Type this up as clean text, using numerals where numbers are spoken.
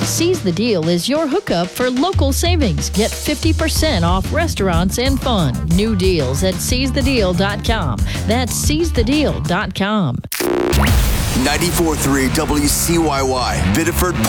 Seize the Deal is your hookup for local savings. Get 50% off restaurants and fun. New deals at seizethedeal.com. That's seizethedeal.com. 94.3 WCYY, Biddeford,